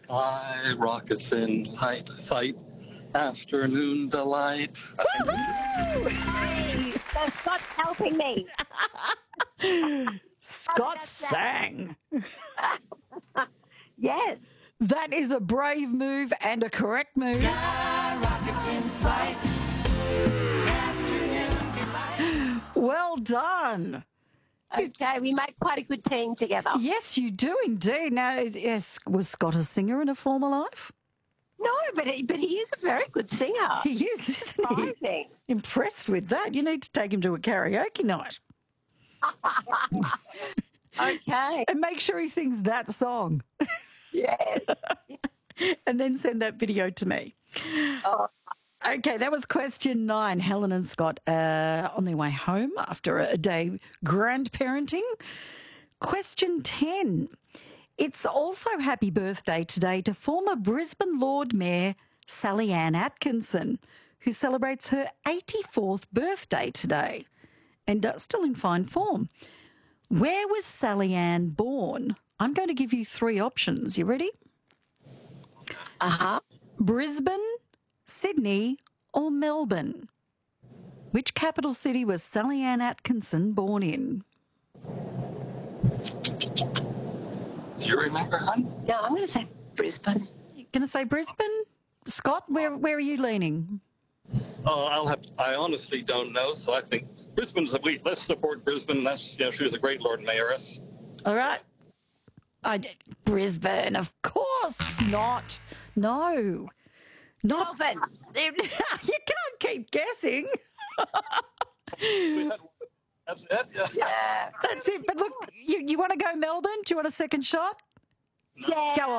sky, rockets in sight, afternoon delight. Hey, so Scott's helping me. Scott that's sang. Yes. That is a brave move and a correct move. Rockets in flight. Well done. Okay, we make quite a good team together. Yes, you do indeed. Now, yes, was Scott a singer in a former life? No, but he is a very good singer. He is, isn't he? Surprising. Impressed with that. You need to take him to a karaoke night. Okay. And make sure he sings that song. Yes. And then send that video to me. Oh. Okay, that was question 9. Helen and Scott on their way home after a day grandparenting. Question 10. It's also happy birthday today to former Brisbane Lord Mayor Sally Ann Atkinson, who celebrates her 84th birthday today and still in fine form. Where was Sally Ann born? I'm going to give you 3 options. You ready? Uh-huh. Brisbane, Sydney or Melbourne? Which capital city was Sally Ann Atkinson born in? Do you remember, hon? No, I'm going to say Brisbane. You're going to say Brisbane? Scott, where are you leaning? I honestly don't know, so I think Brisbane's let's support Brisbane. She was a great Lord Mayoress. All right. Brisbane, of course not. No. Not Melbourne. You can't keep guessing. That's it? Yeah. That's it. But look, you want to go Melbourne? Do you want a second shot? Yeah. Go on.